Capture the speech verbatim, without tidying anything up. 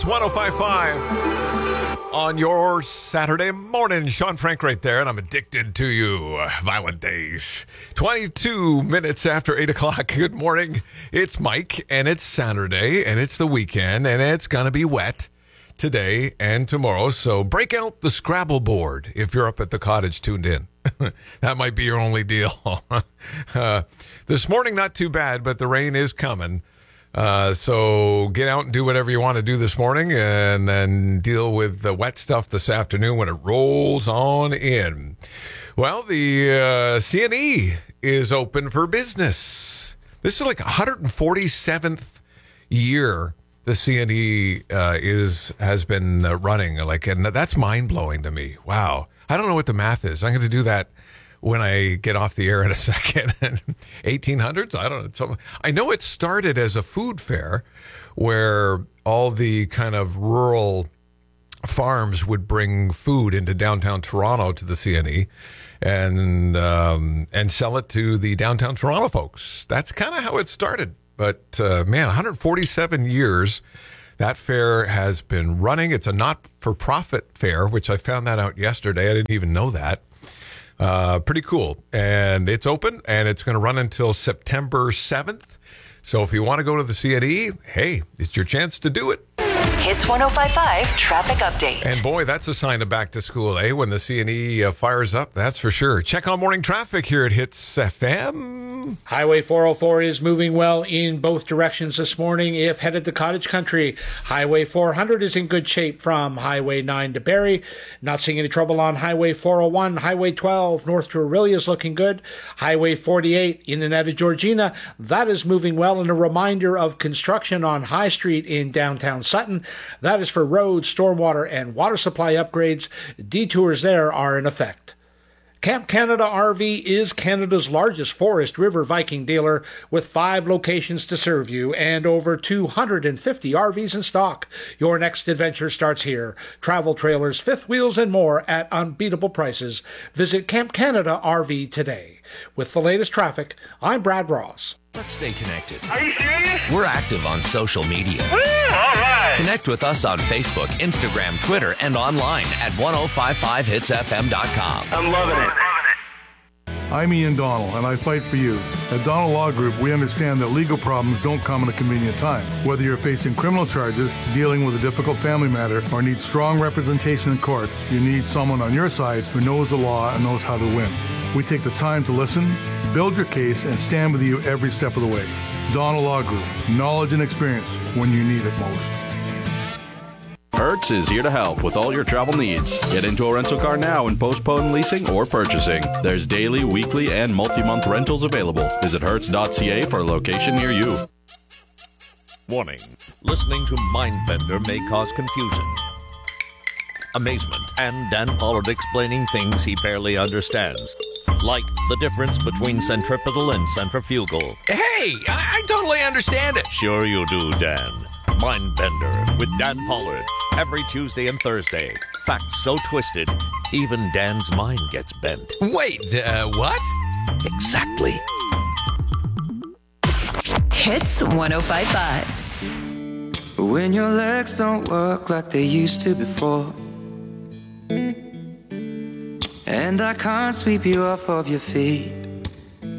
one oh five point five on your Saturday morning. Sean Frank right there, and I'm addicted to you. Violent Days. twenty-two minutes after eight o'clock. Good morning. It's Mike, and it's Saturday, and it's the weekend, and it's going to be wet today and tomorrow. So break out the Scrabble board if you're up at the cottage tuned in. That might be your only deal. uh, this morning, not too bad, but the rain is coming. Uh, so get out and do whatever you want to do this morning, and then deal with the wet stuff this afternoon when it rolls on in. Well, the uh, C N E is open for business. This is like one hundred forty-seventh year the C N E uh, is has been uh, running. Like, and that's mind blowing to me. Wow, I don't know what the math is. I'm going to do that when I get off the air in a second. eighteen hundreds? I don't know. Some, I know it started as a food fair where all the kind of rural farms would bring food into downtown Toronto to the C N E and um, and sell it to the downtown Toronto folks. That's kind of how it started. But, uh, man, one hundred forty-seven years that fair has been running. It's a not-for-profit fair, which I found that out yesterday. I didn't even know that. Uh, pretty cool. And it's open, and it's going to run until September seventh. So if you want to go to the C N E, hey, it's your chance to do it. Hits one oh five point five traffic update. And boy, that's a sign of back to school, eh? When the C N E uh, fires up, that's for sure. Check on morning traffic here at Hits F M. Highway four oh four is moving well in both directions this morning if headed to Cottage Country. Highway four hundred is in good shape from Highway nine to Barrie. Not seeing any trouble on Highway four oh one. Highway twelve north to Orillia is looking good. Highway forty-eight in and out of Georgina, that is moving well. And a reminder of construction on High Street in downtown Sutton. That is for roads, stormwater, and water supply upgrades. Detours there are in effect. Camp Canada R V is Canada's largest Forest River Viking dealer with five locations to serve you and over two hundred fifty R Vs in stock. Your next adventure starts here. Travel trailers, fifth wheels, and more at unbeatable prices. Visit Camp Canada R V today. With the latest traffic, I'm Brad Ross. Let's stay connected. Are you serious? We're active on social media. Woo, all right. Connect with us on Facebook, Instagram, Twitter, and online at ten fifty-five hits f m dot com. I'm loving it. I'm Ian Donnell, and I fight for you. At Donnell Law Group, we understand that legal problems don't come at a convenient time. Whether you're facing criminal charges, dealing with a difficult family matter, or need strong representation in court, you need someone on your side who knows the law and knows how to win. We take the time to listen, build your case, and stand with you every step of the way. Donnell Law Group, knowledge and experience when you need it most. Hertz is here to help with all your travel needs. Get into a rental car now and postpone leasing or purchasing. There's daily, weekly, and multi-month rentals available. Visit hertz dot c a for a location near you. Warning. Listening to Mindbender may cause confusion, amazement, and Dan Pollard explaining things he barely understands. Like the difference between centripetal and centrifugal. Hey, I, I totally understand it. Sure you do, Dan. Mindbender with Dan Pollard. Every Tuesday and Thursday. Facts so twisted, even Dan's mind gets bent. Wait, uh, what? Exactly. Hits one oh five point five. When your legs don't work like they used to before, and I can't sweep you off of your feet,